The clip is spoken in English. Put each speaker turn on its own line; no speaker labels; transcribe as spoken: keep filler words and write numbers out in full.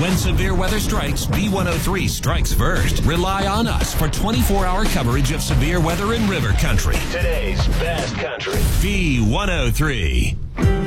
When severe weather strikes, B one oh three strikes first. Rely on us for twenty-four hour coverage of severe weather in River Country. Today's best country. B one oh three.